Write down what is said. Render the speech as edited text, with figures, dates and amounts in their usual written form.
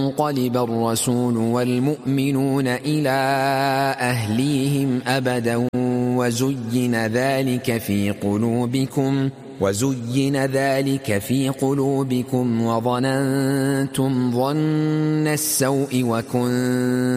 ينقلب الرسول والمؤمنون إلى أهليهم أبدا وزين ذلك في قلوبكم وظننتم ظن السوء وكنتم